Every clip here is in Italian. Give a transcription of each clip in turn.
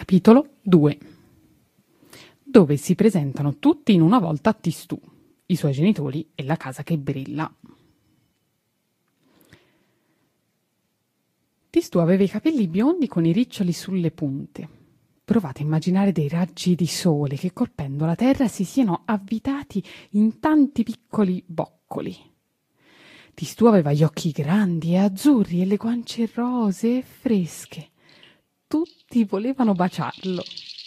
Capitolo 2, dove si presentano tutti in una volta a Tistù, i suoi genitori e la casa che brilla. Tistù aveva i capelli biondi con i riccioli sulle punte. Provate a immaginare dei raggi di sole che colpendo la terra si siano avvitati in tanti piccoli boccoli. Tistù aveva gli occhi grandi e azzurri e le guance rosee e fresche. Tutti volevano baciarlo.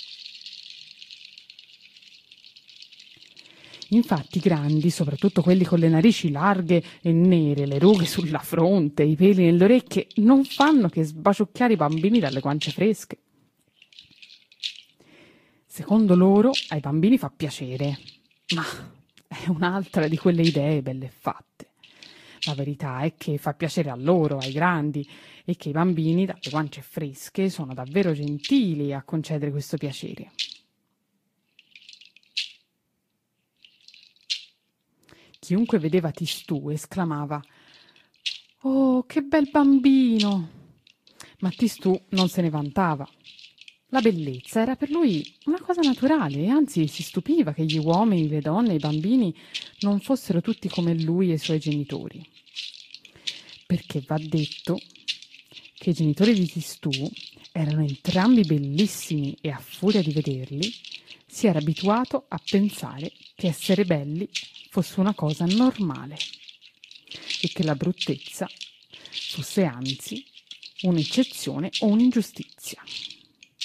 Infatti i grandi, soprattutto quelli con le narici larghe e nere, le rughe sulla fronte, i peli nelle orecchie, non fanno che sbaciucchiare i bambini dalle guance fresche. Secondo loro, ai bambini fa piacere, ma è un'altra di quelle idee belle fatte. La verità è che fa piacere a loro, ai grandi, e che i bambini dalle guance fresche sono davvero gentili a concedere questo piacere. Chiunque vedeva Tistù esclamava: «Oh, che bel bambino!» Ma Tistù non se ne vantava. La bellezza era per lui una cosa naturale e anzi si stupiva che gli uomini, le donne e i bambini non fossero tutti come lui e i suoi genitori. Perché va detto che i genitori di Tistù erano entrambi bellissimi e a furia di vederli si era abituato a pensare che essere belli fosse una cosa normale e che la bruttezza fosse anzi un'eccezione o un'ingiustizia.